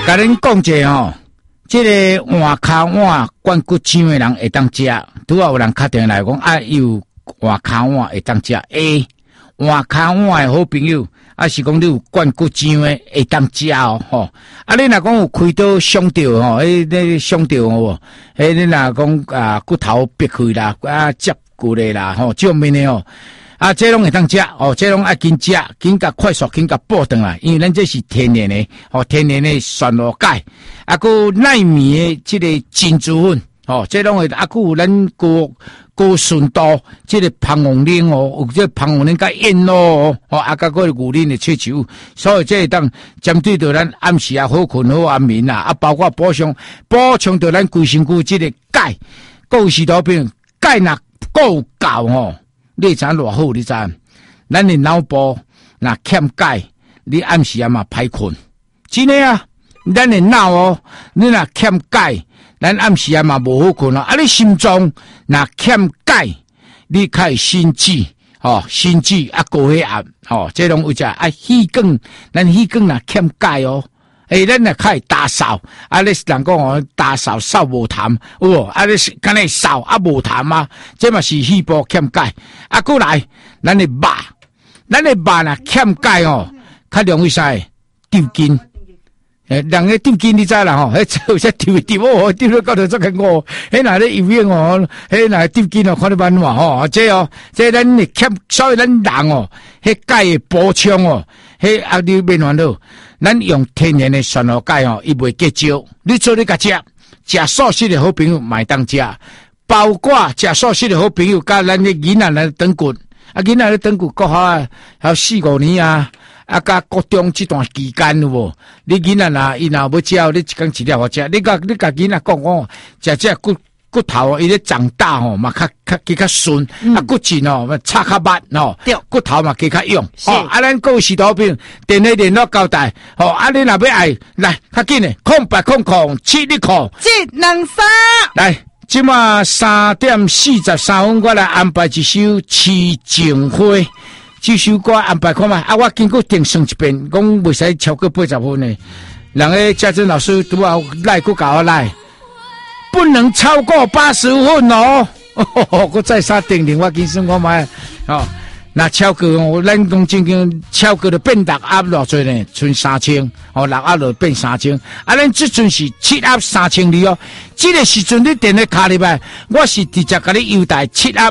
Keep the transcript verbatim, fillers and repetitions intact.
甲恁讲者吼，这个换骹碗灌骨精的人会当食，拄好有人敲电话来讲啊，有换骹碗会当食。A 换骹碗的好朋友，啊是讲你有灌骨精的会当食哦，吼。啊，你若讲有开刀伤到吼，迄那伤到哦，迄你若讲啊骨头别开啦，啊接骨的啦，吼，这方面的哦。啊，这拢会当食哦，这拢爱紧食，紧甲快速，紧甲补顿啦，因为咱这是天然的，哦，天然的酸露钙，啊，个奈米的这个珍珠粉，哦，这拢会啊，个有咱高高顺度，这个膀胱灵哦，有这膀胱灵甲燕咯，哦，啊，甲个牛奶的切球，所以这当针对到咱暗时啊好困好安眠啦，啊，包括补充补充到咱规身躯这个钙，够是多病钙若够够哦。你知偌好？你知？咱的脑部若欠钙，你暗时啊嘛歹困。真诶啊，咱的脑哦，你若欠钙，咱暗时啊嘛无好困哦。啊，你心脏若欠钙，你较会心悸哦，心悸啊高血压哦，这种有只啊气管，咱气管若欠钙哦。诶，咱也较会打扫，啊，你人讲哦，打扫扫无痰，哦，啊，你是干那扫啊无痰啊，这嘛是细胞欠钙。啊，过来，咱的肉，咱的肉若欠钙哦，较容易啥丢筋。诶，人个丢筋你知啦吼，迄有些丢丢哦，丢到高头做个我，迄若咧游泳哦，迄若丢筋哦，看得慢嘛吼，这哦，这咱的欠，所以咱人哦，迄钙的补充哦，迄啊你免烦恼。咱用天然的酸露钙哦，伊袂结焦。你做你甲食，食素食的好朋友买当食，包括食素食的好朋友，甲咱的囡仔来长骨，啊囡仔咧长骨国好啊，还有四五年啊，啊甲国中这段期间有无？你囡仔啦，伊若要食，你一工一粒好食，你甲你甲囡仔讲讲，食这骨。骨头伊咧长大吼，嘛较较加较顺，嗯、啊骨质哦，嘛插较密哦，骨头嘛加较用。哦，啊咱各位石头兵，电话联络交代，哦，啊你若要爱来，较紧诶，空白空空七你空， 智能衫来，即马三点四十三分，我来安排一首《痴情花》，这首歌安排看嘛，啊我经过定算一遍，讲袂使超过八十分诶，人个家珍老师拄好来佫教我来。不能超过八十分哦！哦，我再杀定定，我今生我买哦。那超过哦，咱讲正经超过了变六压落去呢，剩三千哦，六压落变三千。啊，咱这阵是七压三千二哦。这个时阵你电话卡入来，我是直接甲你优待七压